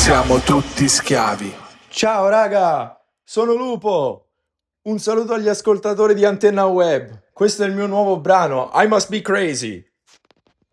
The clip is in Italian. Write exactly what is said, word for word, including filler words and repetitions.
siamo tutti schiavi. Ciao raga, sono Lupo. Un saluto agli ascoltatori di Antenna Web. Questo è il mio nuovo brano, I Must Be Crazy.